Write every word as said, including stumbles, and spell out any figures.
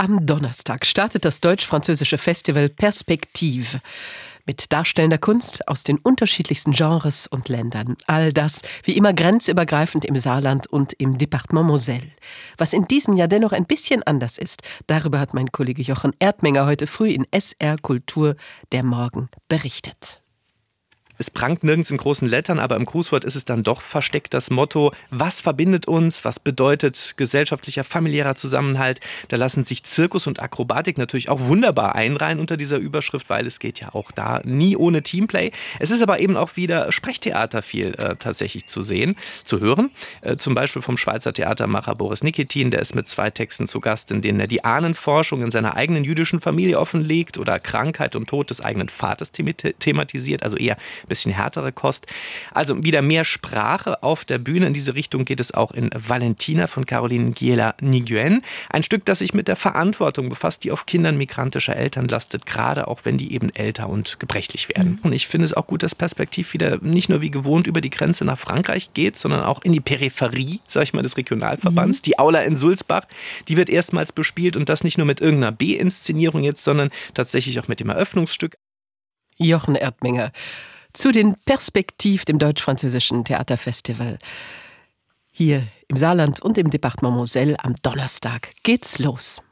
Am Donnerstag startet das deutsch-französische Festival Perspektive mit darstellender Kunst aus den unterschiedlichsten Genres und Ländern. All das wie immer grenzübergreifend im Saarland und im Departement Moselle. Was in diesem Jahr dennoch ein bisschen anders ist, darüber hat mein Kollege Jochen Erdmenger heute früh in S R Kultur der Morgen berichtet. Es prangt nirgends in großen Lettern, aber im Grußwort ist es dann doch versteckt das Motto: Was verbindet uns? Was bedeutet gesellschaftlicher, familiärer Zusammenhalt? Da lassen sich Zirkus und Akrobatik natürlich auch wunderbar einreihen unter dieser Überschrift, weil es geht ja auch da nie ohne Teamplay. Es ist aber eben auch wieder Sprechtheater viel äh, tatsächlich zu sehen, zu hören. Äh, zum Beispiel vom Schweizer Theatermacher Boris Nikitin, der ist mit zwei Texten zu Gast, in denen er die Ahnenforschung in seiner eigenen jüdischen Familie offenlegt oder Krankheit und Tod des eigenen Vaters thematisiert, also eher ein bisschen härtere Kost. Also wieder mehr Sprache auf der Bühne. In diese Richtung geht es auch in Valentina von Caroline Giela-Nguyen. Ein Stück, das sich mit der Verantwortung befasst, die auf Kindern migrantischer Eltern lastet, gerade auch wenn die eben älter und gebrechlich werden. Und ich finde es auch gut, dass Perspektiv wieder nicht nur wie gewohnt über die Grenze nach Frankreich geht, sondern auch in die Peripherie, sag ich mal, des Regionalverbands. Mhm. Die Aula in Sulzbach, die wird erstmals bespielt und das nicht nur mit irgendeiner B-Inszenierung jetzt, sondern tatsächlich auch mit dem Eröffnungsstück. Jochen Erdmenger zu den Perspektiv, dem deutsch-französischen Theaterfestival. Hier im Saarland und im Departement Moselle am Donnerstag geht's los.